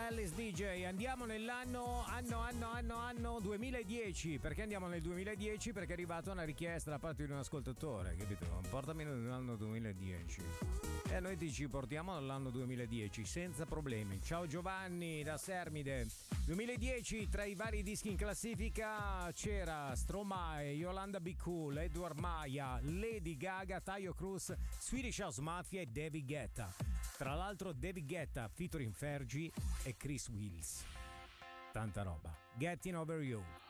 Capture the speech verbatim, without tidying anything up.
Alice D J. Andiamo nell'anno anno anno anno anno duemiladieci. Perché andiamo nel duemiladieci? Perché è arrivata una richiesta da parte di un ascoltatore, capito? Portami nell'anno duemiladieci. E noi ti ci portiamo all'anno duemiladieci senza problemi. Ciao Giovanni da Sermide. duemiladieci, tra i vari dischi in classifica c'era Stromae, Yolanda Be Cool, Edward Maya, Lady Gaga, Taio Cruz, Swedish House Mafia e David Guetta. Tra l'altro David Guetta featuring Fergie e Chris Wills. Tanta roba. Getting Over You.